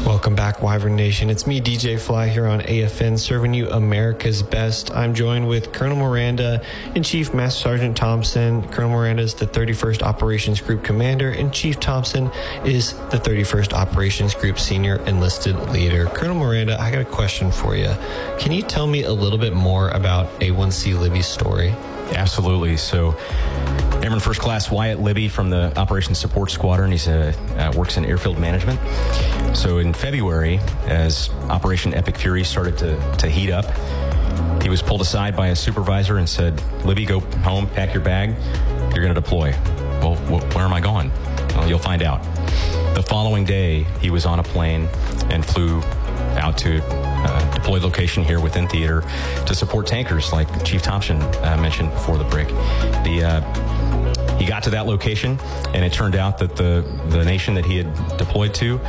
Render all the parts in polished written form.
Welcome back, Wyvern Nation. It's me, DJ Fly, here on AFN, serving you America's best. I'm joined with Colonel Miranda and Chief Master Sergeant Thompson. Colonel Miranda is the 31st Operations Group Commander, and Chief Thompson is the 31st Operations Group Senior Enlisted Leader. Colonel Miranda, I got a question for you. Can you tell me a little bit more about A1C Libby's story? Absolutely. So, Airman First Class Wyatt Libby from the Operations Support Squadron. He's works in airfield management. So in February, as Operation Epic Fury started to heat up, he was pulled aside by a supervisor and said, "Libby, go home, pack your bag. You're going to deploy." Well, where am I going? Well, you'll find out. The following day, he was on a plane and flew out to deployed location here within theater to support tankers, like Chief Thompson mentioned before the break. He got to that location, and it turned out that the nation that he had deployed to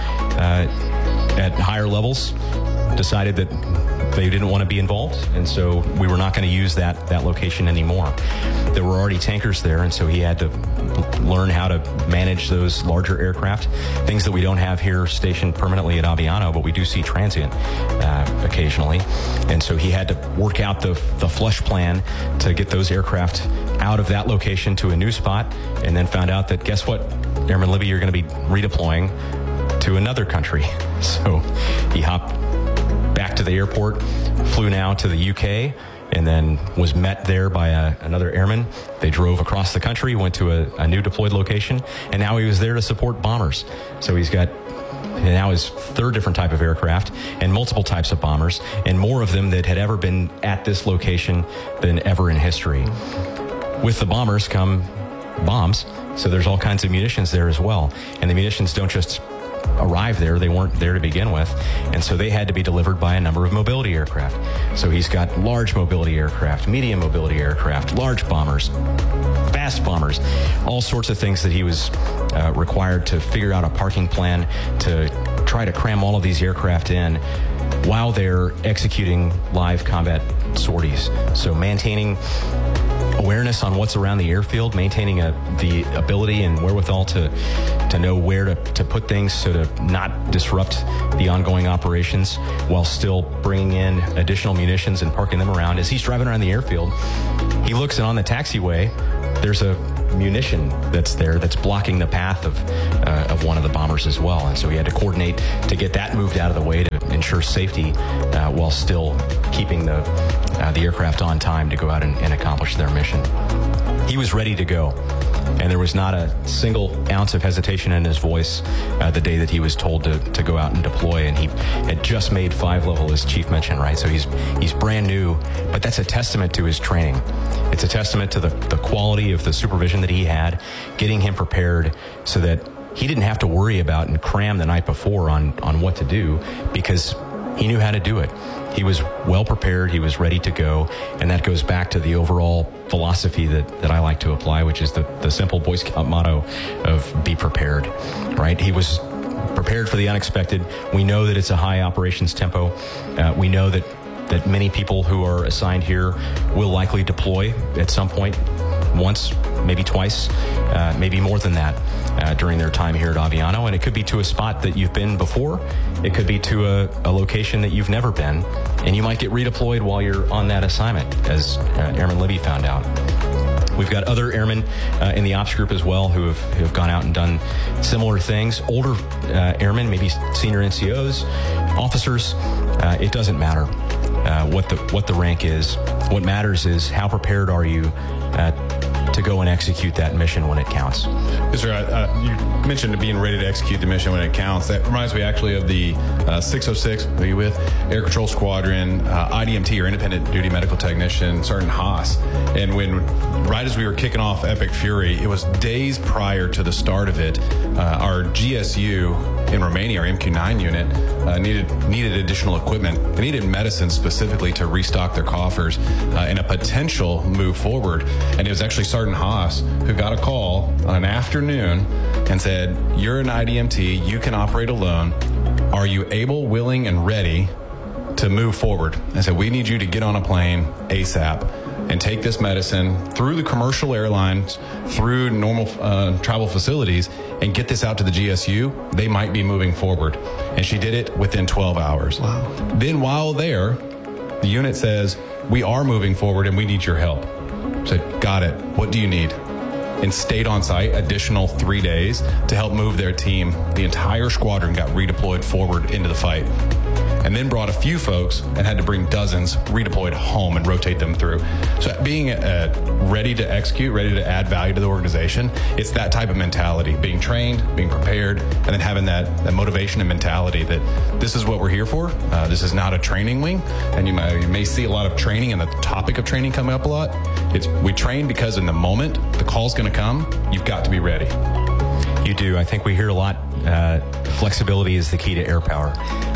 at higher levels decided that they didn't want to be involved, and so we were not going to use that location anymore. There were already tankers there, and so he had to learn how to manage those larger aircraft, things that we don't have here stationed permanently at Aviano, but we do see transient occasionally. And so he had to work out the flush plan to get those aircraft out of that location to a new spot, and then found out that, guess what, Airman Libby, you're going to be redeploying to another country. So he hopped back to the airport, flew now to the UK, and then was met there by another airman. They drove across the country, went to a new deployed location, and now he was there to support bombers. So he's got now his third different type of aircraft and multiple types of bombers, and more of them that had ever been at this location than ever in history. With the bombers come bombs, so there's all kinds of munitions there as well. And the munitions don't just arrive there, they weren't there to begin with, and so they had to be delivered by a number of mobility aircraft. So he's got large mobility aircraft, medium mobility aircraft, large bombers, fast bombers, all sorts of things that he was required to figure out a parking plan to try to cram all of these aircraft in while they're executing live combat sorties. So maintaining awareness on what's around the airfield, maintaining the ability and wherewithal to know where to put things so to not disrupt the ongoing operations while still bringing in additional munitions and parking them around. As he's driving around the airfield, he looks, and on the taxiway, there's a munition that's there that's blocking the path of one of the bombers as well. And so he had to coordinate to get that moved out of the way to ensure safety while still keeping the aircraft on time to go out and accomplish their mission. He was ready to go, and there was not a single ounce of hesitation in his voice the day that he was told to go out and deploy. And he had just made 5 level, as Chief mentioned, right? So he's brand new, but that's a testament to his training. It's a testament to the quality of the supervision that he had, getting him prepared so that he didn't have to worry about and cram the night before on what to do, because he knew how to do it. He was well prepared, he was ready to go, and that goes back to the overall philosophy that I like to apply, which is the simple Boy Scout motto of be prepared, right? He was prepared for the unexpected. We know that it's a high operations tempo. We know that many people who are assigned here will likely deploy at some point, once, maybe twice, maybe more than that during their time here at Aviano. And it could be to a spot that you've been before. It could be to a location that you've never been. And you might get redeployed while you're on that assignment, as Airman Libby found out. We've got other airmen in the ops group as well who have gone out and done similar things. Older airmen, maybe senior NCOs, officers, it doesn't matter what the rank is. What matters is how prepared are you to go and execute that mission when it counts. Yes, sir. You mentioned being ready to execute the mission when it counts. That reminds me actually of the 606, who are you with? Air Control Squadron, IDMT, or Independent Duty Medical Technician, Sergeant Haas. And right as we were kicking off Epic Fury, it was days prior to the start of it, our GSU in Romania, our MQ-9 unit, needed additional equipment. They needed medicine specifically to restock their coffers in a potential move forward. And it was actually Sergeant Haas who got a call on an afternoon and said, "You're an IDMT, you can operate alone. Are you able, willing, and ready to move forward?" I said, "We need you to get on a plane ASAP and take this medicine through the commercial airlines, through normal travel facilities, and get this out to the GSU, they might be moving forward. And she did it within 12 hours. Wow. Then while there, the unit says, we are moving forward and we need your help. Said, got it. What do you need? And stayed on site additional 3 days to help move their team. The entire squadron got redeployed forward into the fight. And then brought a few folks and had to bring dozens redeployed home and rotate them through. So being ready to execute, ready to add value to the organization, it's that type of mentality, being trained, being prepared, and then having that motivation and mentality that this is what we're here for. This is not a training wing. And you may see a lot of training and the topic of training coming up a lot. We train because in the moment the call's going to come, you've got to be ready. You do. I think we hear a lot, flexibility is the key to air power.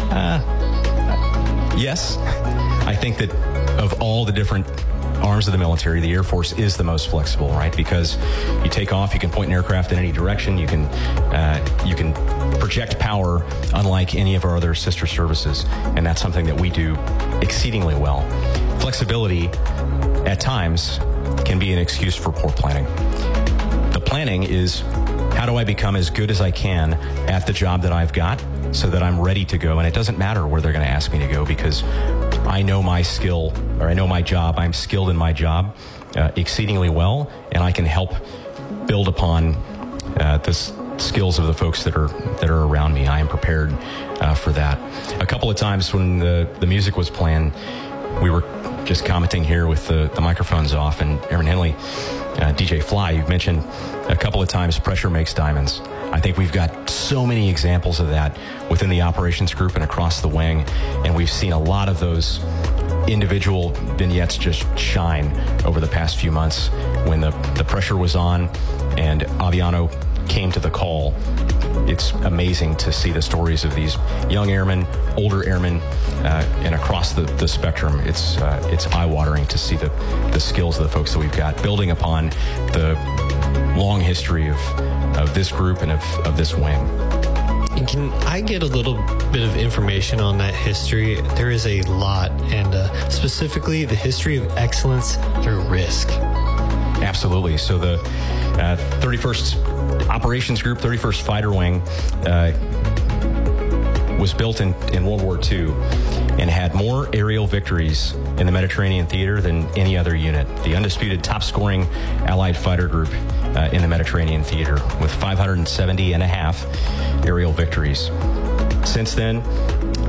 Yes, I think that of all the different arms of the military, the Air Force is the most flexible, right? Because you take off, you can point an aircraft in any direction, you can project power unlike any of our other sister services, and that's something that we do exceedingly well. Flexibility, at times, can be an excuse for poor planning. The planning is, how do I become as good as I can at the job that I've got so that I'm ready to go? And it doesn't matter where they're going to ask me to go because I know my skill, or I know my job. I'm skilled in my job exceedingly well, and I can help build upon the skills of the folks that are around me. I am prepared for that. A couple of times when the music was playing, we were just commenting here with the microphones off, and Airman Henley, DJ Fly, you've mentioned a couple of times pressure makes diamonds. I think we've got so many examples of that within the operations group and across the wing, and we've seen a lot of those individual vignettes just shine over the past few months when the pressure was on and Aviano came to the call. It's amazing to see the stories of these young airmen, older airmen, and across the spectrum. It's eye-watering to see the skills of the folks that we've got, building upon the long history of this group and of this wing. And can I get a little bit of information on that history? There is a lot, and specifically the history of excellence through risk. Absolutely. So the 31st Operations Group, 31st Fighter Wing, was built in World War II and had more aerial victories in the Mediterranean theater than any other unit. The undisputed top-scoring Allied fighter group in the Mediterranean theater with 570 and a half aerial victories. Since then,